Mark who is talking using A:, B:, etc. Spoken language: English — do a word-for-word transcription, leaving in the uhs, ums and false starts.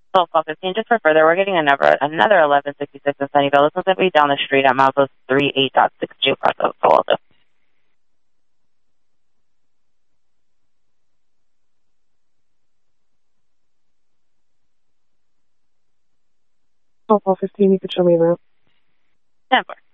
A: So call fifteen, just for further, we're getting another another eleven sixty-six in Sunnyvale. This one's going to be down the street at milepost three eight dot six two across the Waldo.
B: So call fifteen, you could show me around.
A: ten four.